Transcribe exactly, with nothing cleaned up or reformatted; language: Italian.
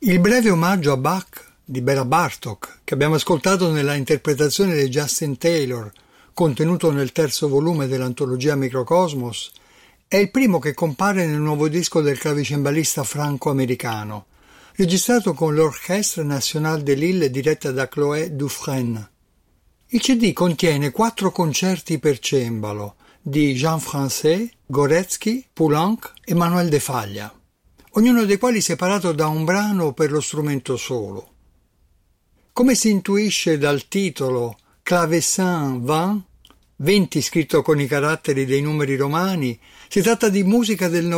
Il breve omaggio a Bach di Béla Bartók, che abbiamo ascoltato nella interpretazione di Justin Taylor, contenuto nel terzo volume dell'antologia Microcosmos, è il primo che compare nel nuovo disco del clavicembalista franco-americano, registrato con l'Orchestre Nationale de Lille diretta da Chloé Dufresne. Il C D contiene quattro concerti per cembalo di Jean Francais, Gorecki, Poulenc e Manuel de Falla, ognuno dei quali separato da un brano per lo strumento solo. Come si intuisce dal titolo Clavecin venti, venti scritto con i caratteri dei numeri romani, si tratta di musica del